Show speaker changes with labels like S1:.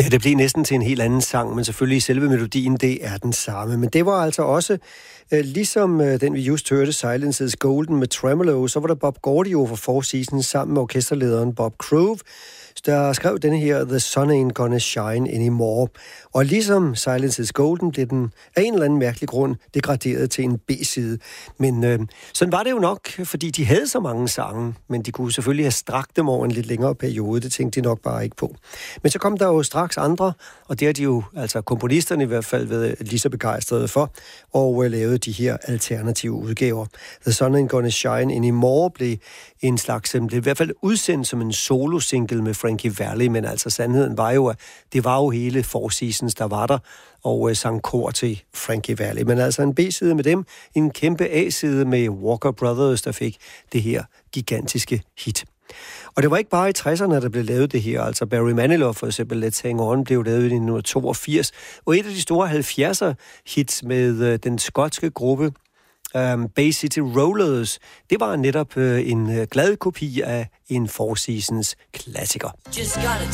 S1: Ja, det blev næsten til en helt anden sang, men selvfølgelig selve melodien, det er den samme. Men det var altså også, ligesom den vi just hørte, Silence is Golden med Tremolo, så var der Bob Gaudio fra Four Seasons sammen med orkesterlederen Bob Krove, der skrev denne her The Sun Ain't Gonna Shine Anymore. Og ligesom Silence is Golden blev den af en eller anden mærkelig grund degraderet til en B-side. Men sådan var det jo nok, fordi de havde så mange sange, men de kunne selvfølgelig have strakt dem over en lidt længere periode. Det tænkte de nok bare ikke på. Men så kom der jo straks andre, og det har de jo, altså komponisterne i hvert fald, været lige så begejstrede for, og lavede de her alternative udgaver. The Sun Ain't Gonna Shine Anymore blev en slags, blev i hvert fald udsendt som en solo-single med Frankie Valli, men altså sandheden var jo, at det var jo hele Four Seasons, der var der, og sang kor til Frankie Valli. Men altså en B-side med dem, en kæmpe A-side med Walker Brothers, der fik det her gigantiske hit. Og det var ikke bare i 60'erne, der blev lavet det her. Altså Barry Manilow for eksempel, Let's Hang On, blev lavet i 1982. Og et af de store 70'er hits med den skotske gruppe Bay City Rollers, det var netop en glad kopi af en Four Seasons klassiker.
S2: Just gotta